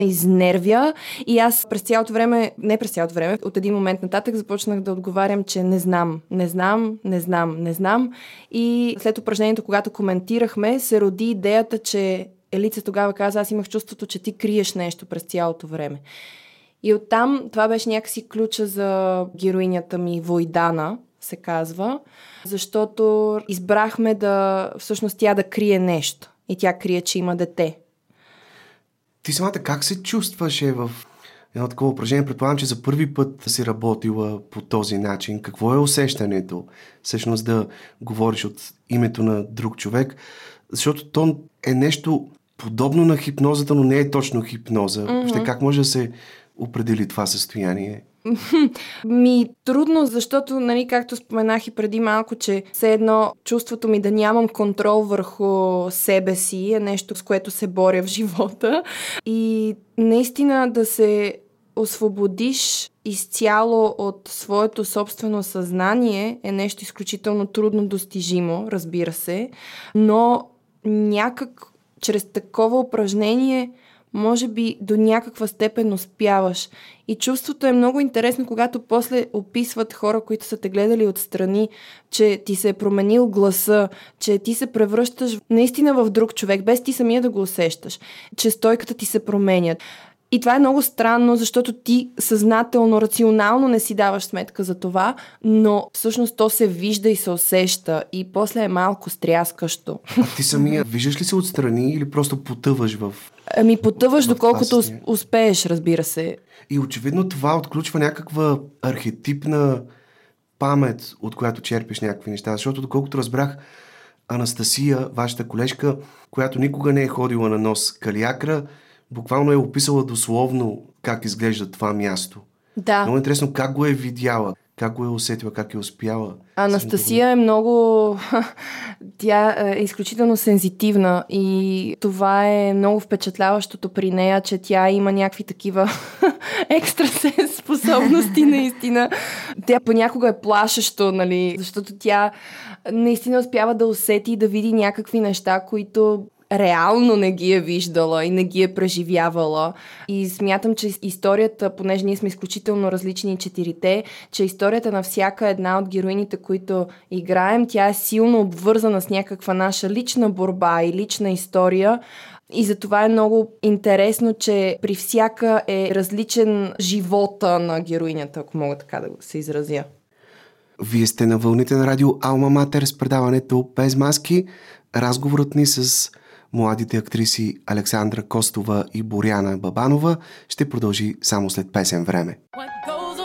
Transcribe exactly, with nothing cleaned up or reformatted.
изнервя и аз през цялото време, не през цялото време, от един момент нататък започнах да отговарям, че не знам, не знам, не знам, не знам и след упражнението, когато коментирахме, се роди идеята, че Елица тогава каза, аз имах чувството, че ти криеш нещо през цялото време. И оттам това беше някакси ключа за героинята ми Войдана, се казва, защото избрахме да всъщност тя да крие нещо и тя крие, че има дете. Ти самата как се чувстваше в едно такова упражнение? Предполагам, че за първи път си работила по този начин. Какво е усещането всъщност да говориш от името на друг човек? Защото то е нещо подобно на хипнозата, но не е точно хипноза. Mm-hmm. Въобще как може да се определи това състояние? Ми трудно, защото, нали, както споменах и преди малко, че все едно чувството ми да нямам контрол върху себе си е нещо, с което се боря в живота. И наистина да се освободиш изцяло от своето собствено съзнание е нещо изключително трудно достижимо, разбира се, но някак чрез такова упражнение може би до някаква степен успяваш. И чувството е много интересно, когато после описват хора, които са те гледали отстрани, че ти се е променил гласа, че ти се превръщаш наистина в друг човек, без ти самия да го усещаш, че стойката ти се променя. И това е много странно, защото ти съзнателно, рационално не си даваш сметка за това, но всъщност то се вижда и се усеща и после е малко стряскащо. А ти самия виждаш ли се отстрани или просто потъваш в... Ами потъваш, доколкото успееш, разбира се. И очевидно това отключва някаква архетипна памет, от която черпиш някакви неща, защото доколкото разбрах, Анастасия, вашата колежка, която никога не е ходила на нос Калиакра, буквално е описала дословно как изглежда това място. Да. Много интересно как го е видяла, как го е усетила, как е успяла. Анастасия е много... Тя е изключително сензитивна и това е много впечатляващото при нея, че тя има някакви такива екстрасенс способности наистина. Тя понякога е плашещо, нали, защото тя наистина успява да усети и да види някакви неща, които реално не ги е виждала и не ги е преживявала. И смятам, че историята, понеже ние сме изключително различни четирите, че историята на всяка една от героините, които играем, тя е силно обвързана с някаква наша лична борба и лична история. И затова е много интересно, че при всяка е различен живота на героинята, ако мога така да се изразя. Вие сте на вълните на радио Алма Матер с предаването Без маски. Разговорът ни с младите актриси Александра Костова и Боряна Бабанова ще продължи само след песен време.